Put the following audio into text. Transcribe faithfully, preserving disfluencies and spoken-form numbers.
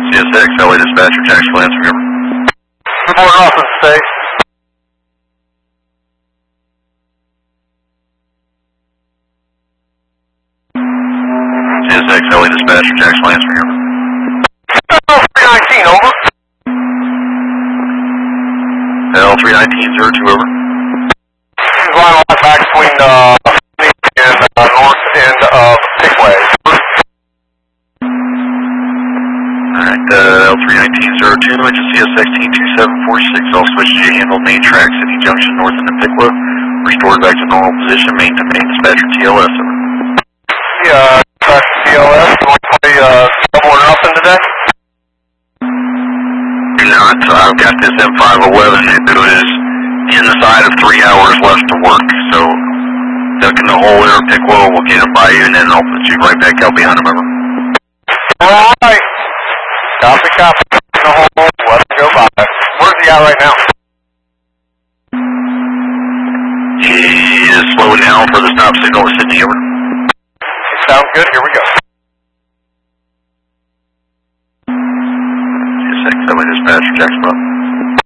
C S X, L A Dispatcher, Jackson Lansing, over. Report office, stay. C S X, L A Dispatcher, Jackson Lansing, over. three nineteen, over. L three nineteen, zero two, over. Use line of light back between uh, and uh, north end of Pickway. Alright, uh, L three nineteen, zero two, engine C S X T two seven four six, all switches to handle main track, City Junction, north end of Pickwa. Restored back to normal position, main to main, dispatcher T L S, over. Yeah, uh, T L S, you want to play uh, double or nothing today? Do not, I've got this M five eleven, it is inside of three hours left to work, so ducking the hole there, Pickwa, we'll get him by you, and then I'll put you right back out behind him, over. Alright. Copy, copy. The hole, let it go by. Where's he at right now? He is slowing down for the stop signal with Sydney, over. Sounds good, here we go. C S X, L A Dispatcher, Jackson,